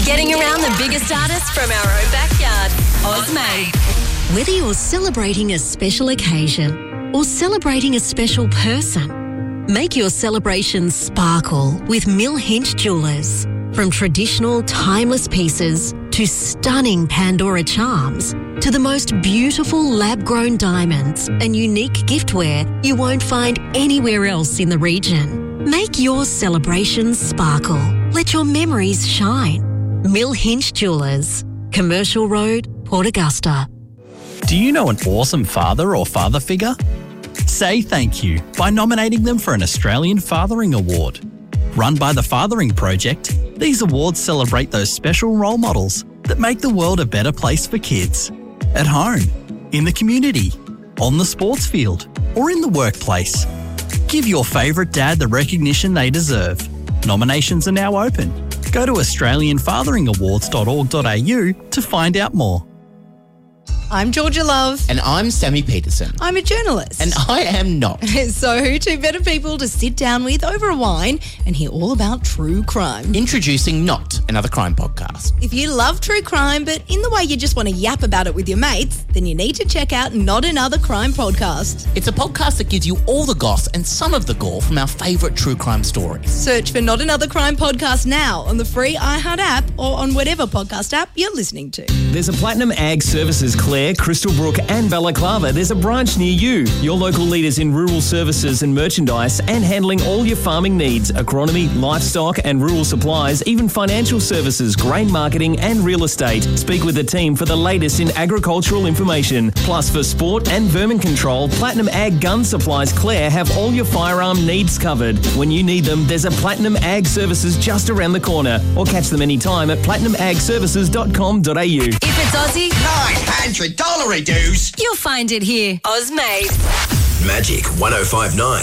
Getting around the biggest artists from our own backyard. Ozmade. Whether you're celebrating a special occasion or celebrating a special person, make your celebrations sparkle with Mill Hinch Jewellers. From traditional, timeless pieces to stunning Pandora charms to the most beautiful lab-grown diamonds and unique giftware you won't find anywhere else in the region. Make your celebrations sparkle. Let your memories shine. Mill Hinch Jewellers, Commercial Road, Port Augusta. Do you know an awesome father or father figure? Say thank you by nominating them for an Australian Fathering Award. Run by the Fathering Project, these awards celebrate those special role models that make the world a better place for kids. At home, in the community, on the sports field, or in the workplace. Give your favourite dad the recognition they deserve. Nominations are now open. Go to australianfatheringawards.org.au to find out more. I'm Georgia Love. And I'm Sammy Peterson. I'm a journalist. And I am not. So who two better people to sit down with over a wine and hear all about true crime? Introducing Not, another crime podcast. If you love true crime, but in the way you just want to yap about it with your mates, then you need to check out Not Another Crime Podcast. It's a podcast that gives you all the goss and some of the gore from our favourite true crime stories. Search for Not Another Crime Podcast now on the free iHeart app or on whatever podcast app you're listening to. There's a Platinum Ag Services Clare, Crystalbrook and Balaclava. There's a branch near you. Your local leaders in rural services and merchandise and handling all your farming needs, agronomy, livestock and rural supplies, even financial services, grain marketing and real estate. Speak with the team for the latest in agricultural information. Plus for sport and vermin control, Platinum Ag Gun Supplies Clare have all your firearm needs covered. When you need them, there's a Platinum Ag Services just around the corner, or catch them anytime at platinumagservices.com.au. If it's Aussie, $900 dues. you'll find it here. Ozmade. Magic 105.9.